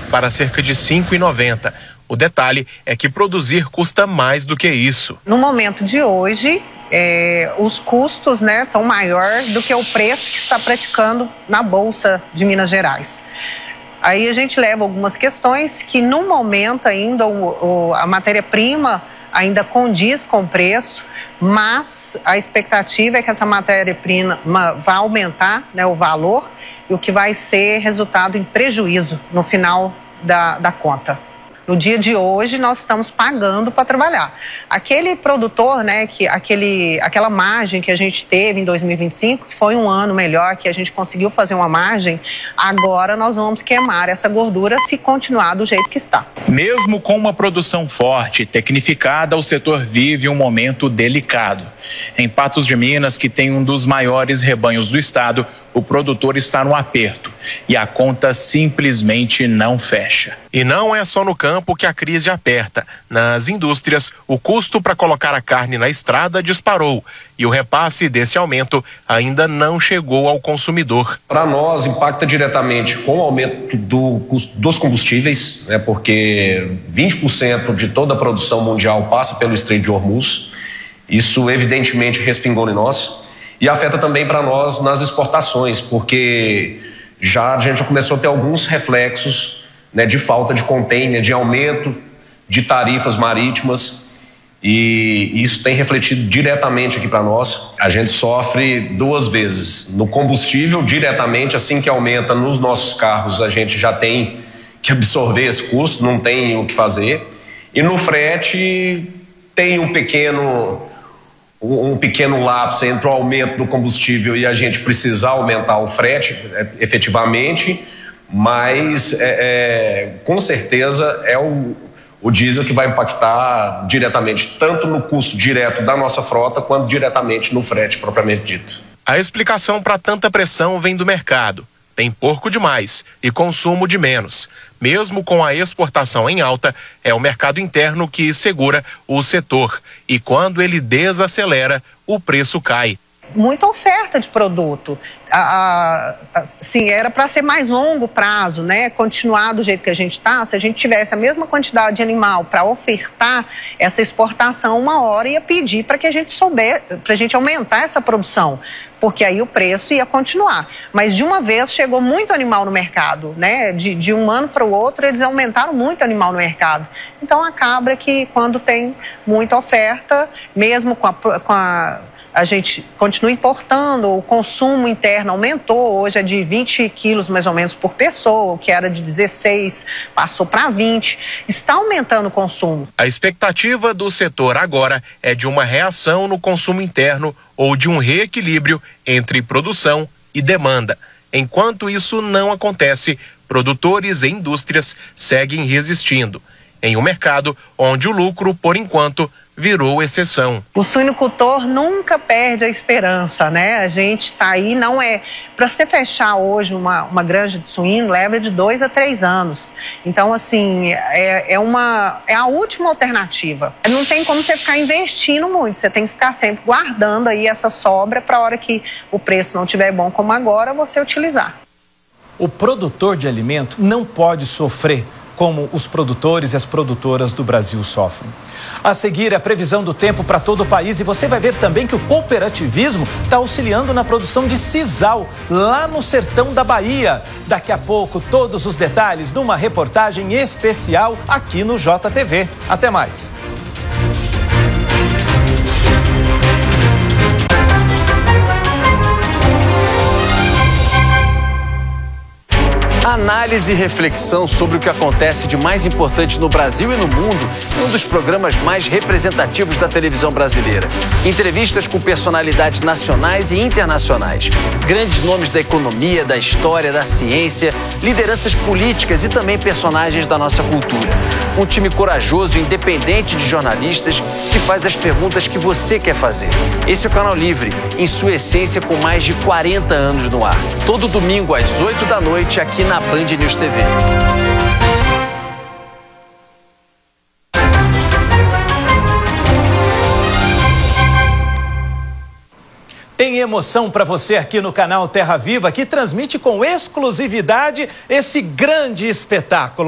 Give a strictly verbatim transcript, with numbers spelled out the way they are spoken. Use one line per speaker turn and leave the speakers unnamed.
para cerca de cinco reais e noventa centavos. O detalhe é que produzir custa mais do que isso.
No momento de hoje, é, os custos, né, estão maiores do que o preço que está praticando na Bolsa de Minas Gerais. Aí a gente leva algumas questões que, no momento ainda, o, o, a matéria-prima ainda condiz com o preço, mas a expectativa é que essa matéria-prima vá aumentar, né, o valor, e o que vai ser resultado em prejuízo no final da, da conta. No dia de hoje, nós estamos pagando para trabalhar. Aquele produtor, né, que, aquele, aquela margem que a gente teve em dois mil e vinte e cinco, que foi um ano melhor, que a gente conseguiu fazer uma margem, agora nós vamos queimar essa gordura se continuar do jeito que está.
Mesmo com uma produção forte, tecnificada, o setor vive um momento delicado. Em Patos de Minas, que tem um dos maiores rebanhos do estado, o produtor está no aperto e a conta simplesmente não fecha.
E não é só no campo que a crise aperta. Nas indústrias, o custo para colocar a carne na estrada disparou e o repasse desse aumento ainda não chegou ao consumidor.
Para nós, impacta diretamente com o aumento do custo dos combustíveis, né, porque vinte por cento de toda a produção mundial passa pelo Estreito de Hormuz. Isso, evidentemente, respingou em nós. E afeta também para nós nas exportações, porque já a gente já começou a ter alguns reflexos, né, de falta de container, de aumento de tarifas marítimas, e isso tem refletido diretamente aqui para nós. A gente sofre duas vezes. No combustível, diretamente, assim que aumenta nos nossos carros, a gente já tem que absorver esse custo, não tem o que fazer. E no frete tem um pequeno... um pequeno lapso entre o aumento do combustível e a gente precisar aumentar o frete, efetivamente, mas é, é, com certeza é o, o diesel que vai impactar diretamente, tanto no custo direto da nossa frota, quanto diretamente no frete propriamente dito.
A explicação para tanta pressão vem do mercado. Tem porco demais e consumo de menos. Mesmo com a exportação em alta, é o mercado interno que segura o setor. E quando ele desacelera, o preço cai.
Muita oferta de produto. A, a, sim, era para ser mais longo prazo, né? Continuar do jeito que a gente está. Se a gente tivesse a mesma quantidade de animal para ofertar essa exportação, uma hora ia pedir para que a gente souber, para a gente aumentar essa produção, porque aí o preço ia continuar. Mas de uma vez chegou muito animal no mercado, né? De, de um ano para o outro eles aumentaram muito animal no mercado. Então acaba que quando tem muita oferta, mesmo com a, com a a gente continua importando, o consumo interno aumentou, hoje é de vinte quilos mais ou menos por pessoa, o que era de dezesseis, passou para vinte, está aumentando o consumo.
A expectativa do setor agora é de uma reação no consumo interno ou de um reequilíbrio entre produção e demanda. Enquanto isso não acontece, produtores e indústrias seguem resistindo em um mercado onde o lucro, por enquanto, virou exceção.
O suinocultor nunca perde a esperança, né? A gente está aí, não é... Para você fechar hoje uma, uma granja de suíno, leva de dois a três anos. Então, assim, é, é, uma, é a última alternativa. Não tem como você ficar investindo muito, você tem que ficar sempre guardando aí essa sobra para a hora que o preço não estiver bom como agora, você utilizar.
O produtor de alimento não pode sofrer como os produtores e as produtoras do Brasil sofrem. A seguir, a previsão do tempo para todo o país, e você vai ver também que o cooperativismo está auxiliando na produção de sisal lá no sertão da Bahia. Daqui a pouco, todos os detalhes numa reportagem especial aqui no J T V. Até mais.
Análise e reflexão sobre o que acontece de mais importante no Brasil e no mundo em um dos programas mais representativos da televisão brasileira. Entrevistas com personalidades nacionais e internacionais, grandes nomes da economia, da história, da ciência, lideranças políticas e também personagens da nossa cultura. Um time corajoso e independente de jornalistas que faz as perguntas que você quer fazer. Esse é o Canal Livre, em sua essência com mais de quarenta anos no ar. Todo domingo às oito da noite aqui na Band News T V.
Tem emoção para você aqui no canal Terra Viva, que transmite com exclusividade esse grande espetáculo.